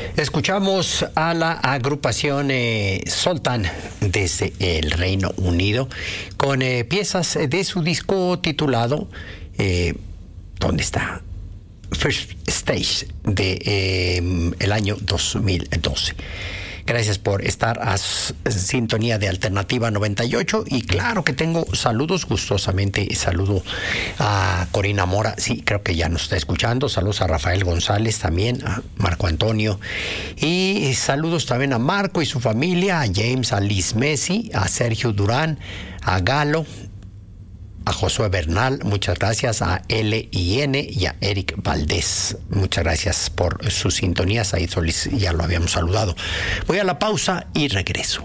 Escuchamos a la agrupación Sultan desde el Reino Unido con piezas de su disco titulado ¿dónde está? First Stage de el año 2012. Gracias por estar a sintonía de Alternativa 98 y claro que tengo saludos gustosamente. Saludo a Corina Mora, sí, creo que ya nos está escuchando. Saludos a Rafael González también, a Marco Antonio y saludos también a Marco y su familia, a James, a Liz Messi, a Sergio Durán, a Galo, a Josué Bernal, muchas gracias, a LIN y a Eric Valdés. Muchas gracias por sus sintonías. Ahí Solís ya lo habíamos saludado. Voy a la pausa y regreso.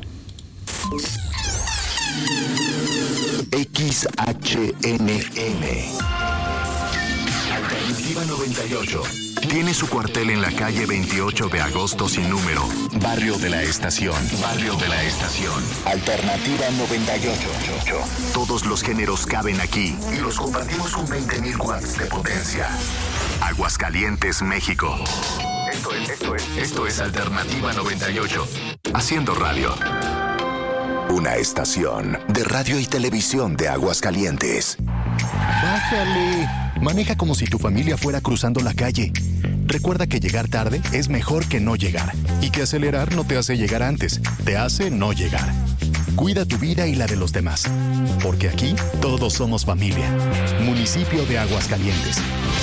XHNN Alternativa 98 tiene su cuartel en la calle 28 de agosto sin número, Barrio de la Estación. Barrio de la Estación. Alternativa 98. Todos los géneros caben aquí y los compartimos con 20,000 watts de potencia. Aguascalientes, México. Esto es Alternativa 98. Haciendo radio. Una estación de radio y televisión de Aguascalientes. Bájale. Maneja como si tu familia fuera cruzando la calle. Recuerda que llegar tarde es mejor que no llegar. Y que acelerar no te hace llegar antes, te hace no llegar. Cuida tu vida y la de los demás. Porque aquí todos somos familia. Municipio de Aguascalientes.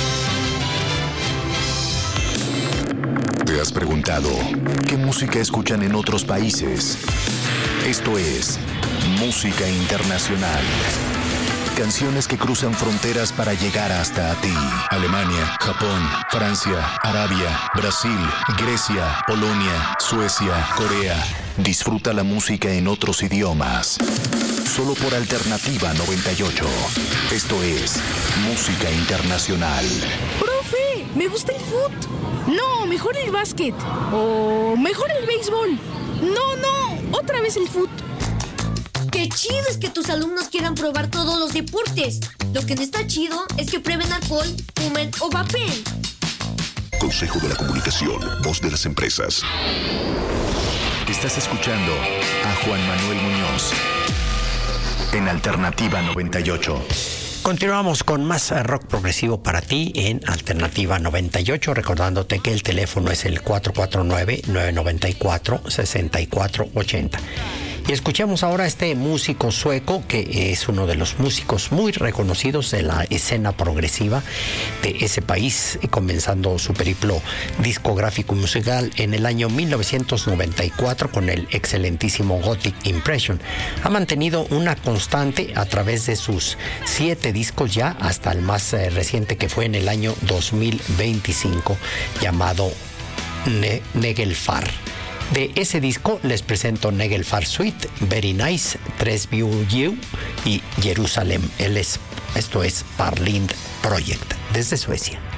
¿Te has preguntado qué música escuchan en otros países? Esto es Música Internacional. Canciones que cruzan fronteras para llegar hasta ti. Alemania, Japón, Francia, Arabia, Brasil, Grecia, Polonia, Suecia, Corea. Disfruta la música en otros idiomas. Solo por Alternativa 98. Esto es Música Internacional. ¡Profe! ¡Me gusta el fútbol! No, mejor el básquet. O mejor el béisbol. No, otra vez el fútbol. ¡Qué chido es que tus alumnos quieran probar todos los deportes! Lo que no está chido es que prueben alcohol, fumen o vapeen. Consejo de la Comunicación, voz de las empresas. Estás escuchando a Juan Manuel Muñoz en Alternativa 98. Continuamos con más rock progresivo para ti en Alternativa 98, recordándote que el teléfono es el 449-994-6480. Y escuchemos ahora a este músico sueco que es uno de los músicos muy reconocidos de la escena progresiva de ese país, comenzando su periplo discográfico musical en el año 1994 con el excelentísimo Gothic Impression. Ha mantenido una constante a través de sus 7 discos ya hasta el más reciente que fue en el año 2025 llamado Nagelfar. De ese disco les presento Nagelfar Suite, Very Nice, 3 View You y Jerusalem. Esto es Parlind Project desde Suecia.